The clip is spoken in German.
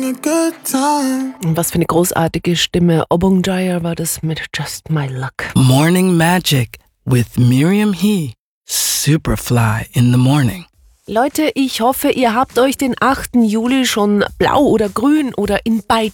Was für eine großartige Stimme. Obung Jaya war das mit Just My Luck. Morning Magic with Miriam He. Superfly in the morning. Leute, ich hoffe, ihr habt euch den 8. Juli schon blau oder grün oder in bei